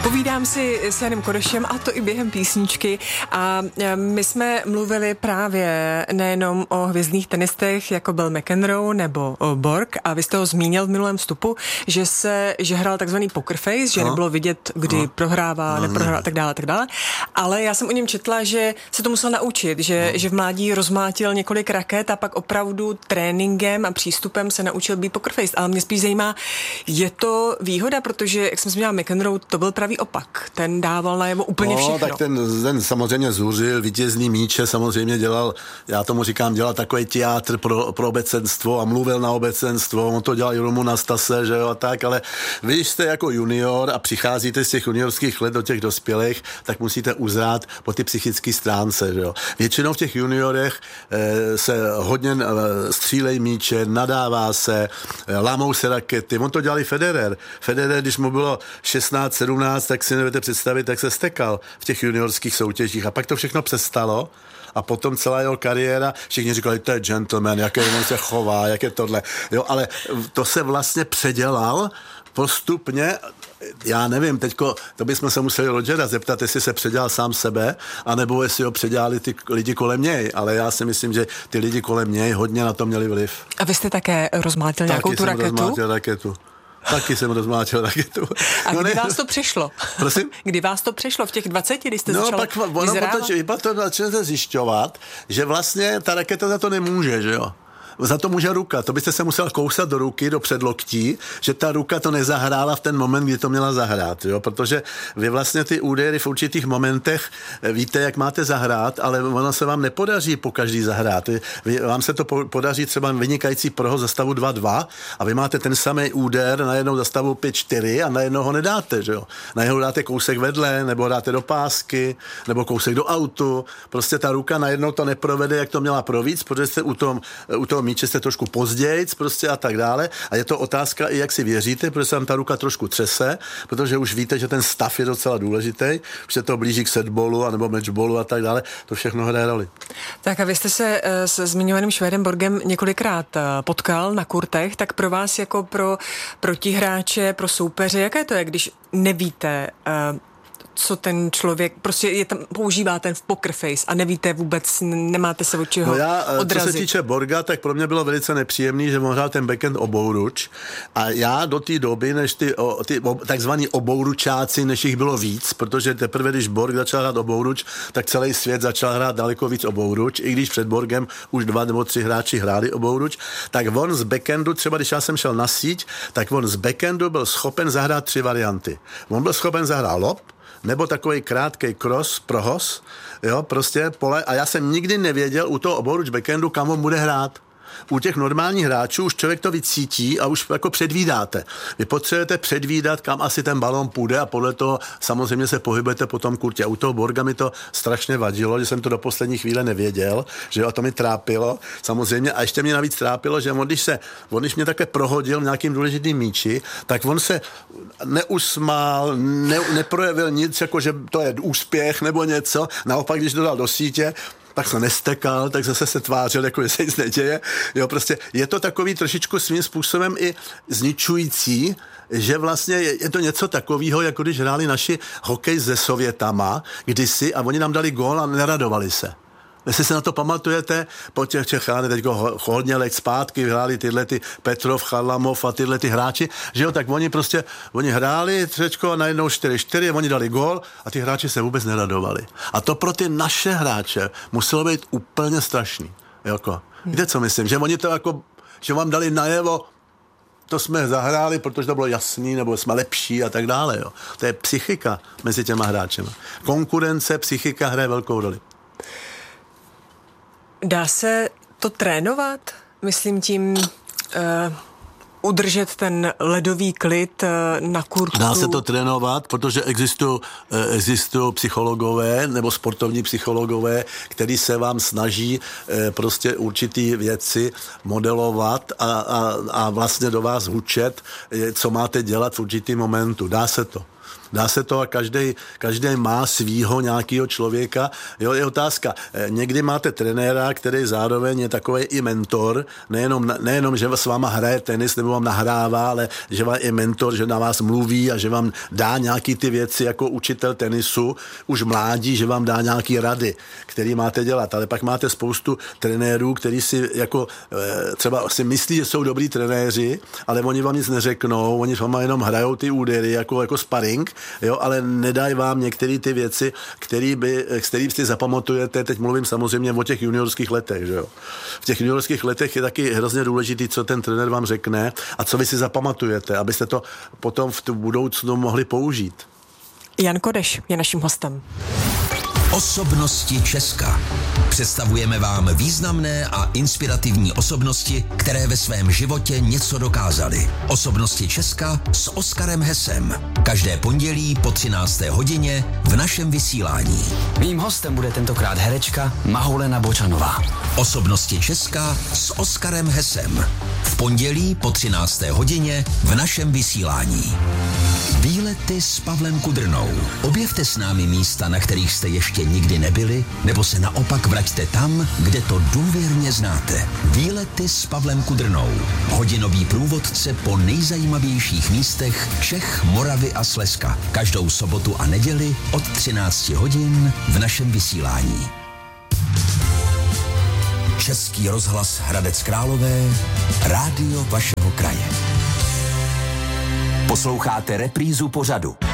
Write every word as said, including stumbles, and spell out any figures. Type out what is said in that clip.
Povídám si s Janem Kodešem, a to i během písničky. A my jsme mluvili právě nejenom o hvězdných tenistech, jako byl McEnroe nebo Borg, a vy jste ho zmínil v minulém vstupu, že se, že hrál takzvaný poker face, že no. nebylo vidět, kdy no. prohrává, no. neprohrává a tak dále, tak dále. Ale já jsem o něm četla, že se to musel naučit, že, no. že v mládí rozmlátil několik raket a pak opravdu tréninkem a přístupem se naučil být poker face. Ale mě spíš zajímá, je to výhoda, protože, jak jsem zmínila, McEnroe, to byl pravý opak. Ten dával najevo úplně no, všechno. Tak ten, ten samozřejmě zuřil, vítězný míče, samozřejmě dělal, já tomu říkám, dělal takový teátr pro, pro obecenstvo a mluvil na obecenstvo, on to dělal i Romuna Stase, že jo, a tak, ale vy jste jako junior a přicházíte z těch juniorských let do těch dospělých, tak musíte uzrát po ty psychické stránce, že jo. Většinou v těch juniorech eh, se hodně eh, střílej míče, nadává se, eh, lámou se rakety, on to dělal i Federer. Federer, když mu bylo šestnáct sedmnáct, tak si nebudete představit, jak se stekal v těch juniorských soutěžích. A pak to všechno přestalo a potom celá jeho kariéra, všichni říkali, to je gentleman, jak on se chová, jak je tohle. Jo, ale to se vlastně předělal postupně, já nevím, teďko, to bychom se museli Rogera zeptat, jestli se předělal sám sebe, anebo jestli ho předělali ty lidi kolem něj, ale já si myslím, že ty lidi kolem něj hodně na to měli vliv. A vy jste také rozmátil nějakou Taky tu raketu? Taky jsem rozmátil raketu. Taky jsem rozmátil raketu. A no kdy ne, vás to přišlo? Prosím? Kdy vás to přišlo? V těch dvaceti, kdy jste no, začal pak ono potom začnete zjišťovat, že vlastně ta raketa za to nemůže, že jo? Za to může ruka. To byste se musel kousat do ruky, do předloktí, že ta ruka to nezahrála v ten moment, kdy to měla zahrát. Jo? Protože vy vlastně ty údery v určitých momentech víte, jak máte zahrát, ale ono se vám nepodaří po každý zahrát. Vy, vám se to podaří třeba vynikající proho za stavu dva dva a vy máte ten samý úder najednou za stavu pět čtyři a najednou ho nedáte. Že jo? Najednou dáte kousek vedle, nebo dáte do pásky, nebo kousek do autu. Prostě ta ruka najednou to neprovede, jak to měla províc, protože jste u tom, u tom míče jste trošku pozdějc prostě a tak dále. A je to otázka i jak si věříte, protože se vám ta ruka trošku třese, protože už víte, že ten stav je docela důležitý, už se to blíží k setballu anebo matchballu a tak dále. To všechno hraje roli. Tak a vy jste se s zmiňovaným Švédem Borgem několikrát potkal na kurtech, tak pro vás jako pro protihráče, pro soupeře, jaké to je, když nevíte, co ten člověk, prostě je tam, používá ten poker face a nevíte vůbec, nemáte se od čeho no já, odrazit. Co se týče Borga, tak pro mě bylo velice nepříjemný, že on hrál ten backhand obouruč a já do té doby, než ty, o, ty o, takzvaní obouručáci, než jich bylo víc, protože teprve, když Borg začal hrát obouruč, tak celý svět začal hrát daleko víc obouruč, i když před Borgem už dva nebo tři hráči hráli obouruč, tak on z backhandu, třeba když já jsem šel na síť, tak on z backhandu byl schopen zahrát tři varianty. On byl schopen zahrát lob, nebo takový krátkej cross, prohos, jo, prostě pole. A já jsem nikdy nevěděl u toho obouruč backhandu, kam on bude hrát. U těch normálních hráčů už člověk to vycítí a už jako předvídáte. Vy potřebujete předvídat, kam asi ten balón půjde a podle toho samozřejmě se pohybujete po tom kurtě. A u toho Borga mi to strašně vadilo, že jsem to do poslední chvíle nevěděl, že jo, a to mi trápilo samozřejmě. A ještě mě navíc trápilo, že on, když se, on, když mě také prohodil v nějakým důležitým míči, tak on se neusmál, ne, neprojevil nic, jako že to je úspěch nebo něco. Naopak, když to dal do sítě, tak se nestekal, tak zase se tvářil, jako že se nic neděje. Jo, prostě je to takový trošičku svým způsobem i zničující, že vlastně je, je to něco takového, jako když hráli naši hokej se Sovětama kdysi a oni nám dali gól a neradovali se. Jestli se na to pamatujete, po těch Čechách teďko hodně let zpátky hráli tyhle ty Petrov, Charlamov a tyhle ty hráči, že jo, tak oni prostě, oni hráli třečko a najednou čtyři čtyři, oni dali gól a ty hráči se vůbec neradovali. A to pro ty naše hráče muselo být úplně strašný. Jako. Víte, co myslím? Že oni to jako, že vám dali najevo, to jsme zahráli, protože to bylo jasný, nebo jsme lepší a tak dále. Jo. To je psychika mezi těma hráčema. Konkurence, psychika hraje velkou roli. Dá se to trénovat? Myslím tím uh, udržet ten ledový klid uh, na kurtu. Dá se to trénovat, protože existují uh, existují psychologové nebo sportovní psychologové, kteří se vám snaží uh, prostě určitý věci modelovat a, a, a vlastně do vás hučet, co máte dělat v určitý momentu. Dá se to. Dá se to a každý, každý má svýho nějakého člověka. Jo, je otázka. Někdy máte trenéra, který zároveň je takový i mentor, nejenom, nejenom, že s váma hraje tenis nebo vám nahrává, ale že vám je mentor, že na vás mluví a že vám dá nějaký ty věci jako učitel tenisu, už mládí, že vám dá nějaký rady, který máte dělat. Ale pak máte spoustu trenérů, který si jako třeba si myslí, že jsou dobrý trenéři, ale oni vám nic neřeknou, oni vám jenom hrajou ty údery jako, jako sparring, jo, ale nedají vám některé ty věci, který by, který si zapamatujete. Teď mluvím samozřejmě o těch juniorských letech, že jo. V těch juniorských letech je taky hrozně důležitý, co ten trenér vám řekne a co vy si zapamatujete, abyste to potom v tu budoucnu mohli použít. Jan Kodeš je naším hostem. Osobnosti Česka. Představujeme vám významné a inspirativní osobnosti, které ve svém životě něco dokázaly. Osobnosti Česka s Oskarem Hesem. Každé pondělí po třinácté hodině v našem vysílání. Mým hostem bude tentokrát herečka Mahoulena Bočanová. Osobnosti Česka s Oskarem Hesem. V pondělí po třinácté hodině v našem vysílání. Výlety s Pavlem Kudrnou. Objevte s námi místa, na kterých jste ještě nikdy nebyli, nebo se naopak vraťte tam, kde to důvěrně znáte. Výlety s Pavlem Kudrnou. Hodinový průvodce po nejzajímavějších místech Čech, Moravy a Slezska. Každou sobotu a neděli od třinácti hodin v našem vysílání. Český rozhlas Hradec Králové, rádio vašeho kraje. Posloucháte reprízu pořadu.